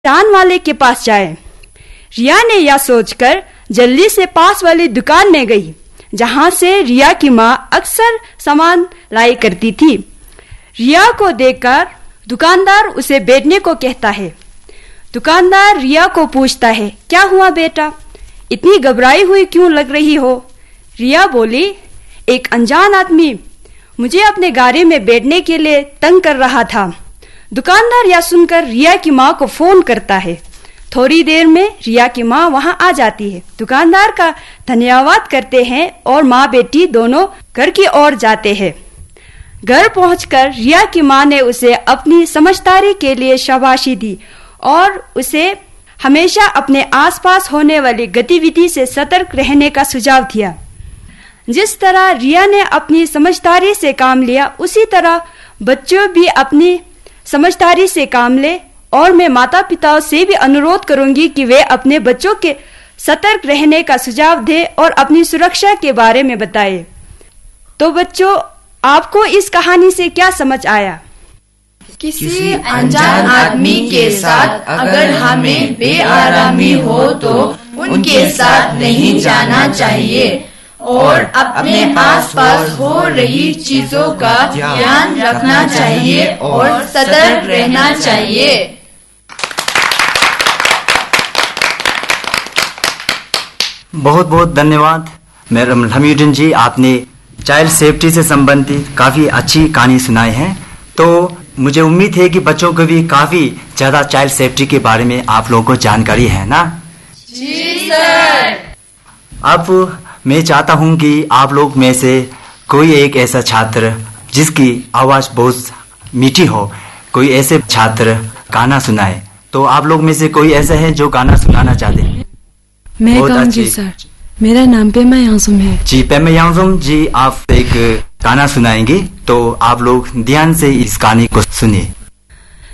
किरान वाले के पास जाए। रिया ने यह सोचकर जल्दी से पास वाली दुकान में गई, जहां से रिया की माँ अक्सर सामान लाई करती थी। रिया को देखकर दुकानदार उसे बैठने को कहता है। दुकानदार रिया को पूछता है, क्या हुआ बेटा, इतनी घबराई हुई क्यों लग रही हो? रिया बोली, एक अनजान आदमी मुझे अपने गाड़ी में बैठने के लिए तंग कर रहा था। दुकानदार यह सुनकर रिया की माँ को फोन करता है। थोड़ी देर में रिया की माँ वहां आ जाती है। दुकानदार का धन्यवाद करते हैं और माँ बेटी दोनों घर की ओर जाते हैं। घर पहुंचकर रिया की माँ ने उसे अपनी समझदारी के लिए शाबाशी दी और उसे हमेशा अपने आसपास होने वाली गतिविधि से सतर्क रहने का सुझाव दिया। जिस तरह रिया ने अपनी समझदारी से काम लिया, उसी तरह बच्चों भी अपनी समझदारी से काम ले। और मैं माता पिताओं से भी अनुरोध करूंगी कि वे अपने बच्चों के सतर्क रहने का सुझाव दें और अपनी सुरक्षा के बारे में बताएं। तो बच्चों, आपको इस कहानी से क्या समझ आया? किसी अनजान आदमी के साथ अगर हमें बेआरामी हो तो उनके साथ नहीं जाना चाहिए और अपने आसपास हो रही चीजों का ध्यान रखना चाहिए और सतर्क रहना चाहिए। बहुत बहुत धन्यवाद मैडम हमीदुन जी, आपने चाइल्ड सेफ्टी से संबंधित काफी अच्छी कहानी सुनाई है। तो मुझे उम्मीद है कि बच्चों को भी काफी ज्यादा चाइल्ड सेफ्टी के बारे में आप लोगों को जानकारी है ना? जी सर। अब मैं चाहता हूं कि आप लोग में से कोई एक ऐसा छात्र जिसकी आवाज बहुत मीठी हो, कोई ऐसे छात्र गाना सुनाए। तो आप लोग में से कोई ऐसा है जो गाना सुनाना चाहते हैं? मैं गाऊंगी सर। मेरा नाम पेमा यांगसुम है। जी पेमा यांगसुम जी, आप एक गाना सुनाएंगे, तो आप लोग ध्यान से इस गाने को सुनिए।